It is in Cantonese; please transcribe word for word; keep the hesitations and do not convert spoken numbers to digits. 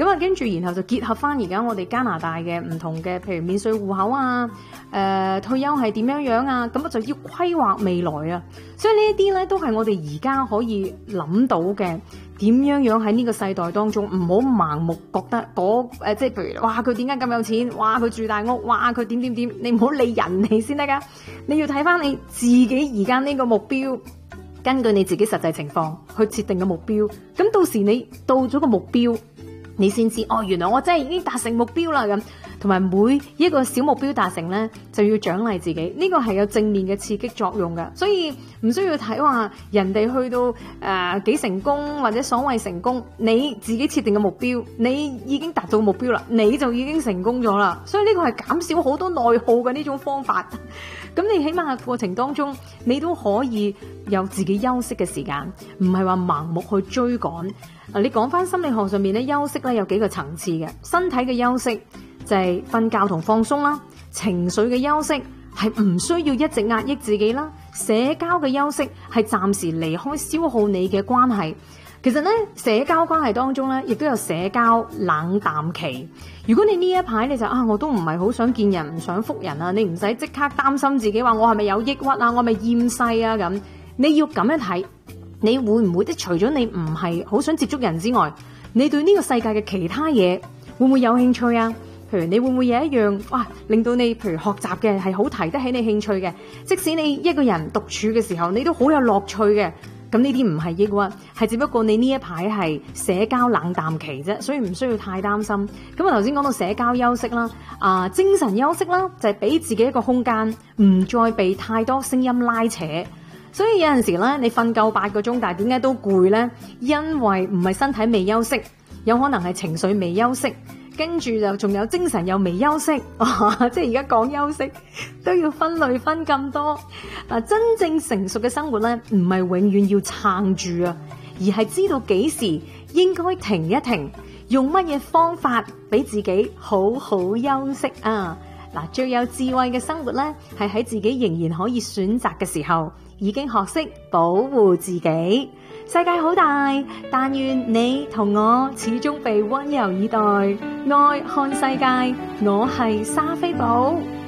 咁啊，跟住然後就結合翻而家我哋加拿大嘅唔同嘅，譬如免稅戶口啊，誒、呃、退休係點樣樣啊，咁啊就要規劃未來啊。所以呢一啲咧都係我哋而家可以諗到嘅，點樣樣喺呢個世代當中唔好盲目覺得嗰誒，即係譬如哇佢點解咁有錢，哇佢住大屋，哇佢點點點，你唔好理人哋先得噶，你要睇翻你自己而家呢個目標。根據你自己實際情況去設定嘅目標，咁到時你到咗個目標，你先知哦，原來我真係已經達成目標啦咁。同埋每一個小目標達成呢，就要獎勵自己，呢個係有正面嘅刺激作用㗎。所以唔需要睇話人哋去到誒、呃、幾成功或者所謂成功，你自己設定嘅目標，你已經達到目標啦，你就已經成功咗啦。所以呢個係減少好多內耗嘅呢種方法。咁你起碼過程當中，你都可以有自己休息嘅時間，唔係話盲目去追趕。啊，你講翻心理學上面咧，休息咧有幾個層次嘅，身體嘅休息就係瞓覺同放鬆啦，情緒嘅休息係唔需要一直壓抑自己啦，社交嘅休息係暫時離開消耗你嘅關係。其實咧，社交關係當中咧，亦都有社交冷淡期。如果你呢一排你就啊，我都唔係好想見人，唔想覆人啊，你唔使即刻擔心自己話我係咪有抑鬱啊，我係咪厭世啊咁。你要咁樣睇，你會唔會即除咗你唔係好想接觸人之外，你對呢個世界嘅其他嘢會唔會有興趣啊？譬如你會唔會有一樣哇，令到你譬如學習嘅係好提得起你興趣嘅，即使你一個人獨處嘅時候，你都好有樂趣嘅。咁呢啲唔係抑鬱，係只不過你呢一排係社交冷淡期啫，所以唔需要太擔心。咁我頭先講到社交休息啦，啊、呃、精神休息啦，就係、是、俾自己一個空間，唔再被太多聲音拉扯。所以有陣時咧，你瞓夠八個鐘，但係點解都攰咧？因為唔係身體未休息，有可能係情緒未休息。跟住就仲有精神又未休息，哇！即係而家講休息都要分類分咁多。嗱，真正成熟嘅生活咧，唔係永遠要撐住啊，而係知道幾時應該停一停，用乜嘢方法俾自己好好休息啊！嗱，最有智慧嘅生活咧，係喺自己仍然可以選擇嘅時候，已經學識保護自己。世界好大，但願你同我始終被溫柔以待。愛看世界，我係莎菲寶。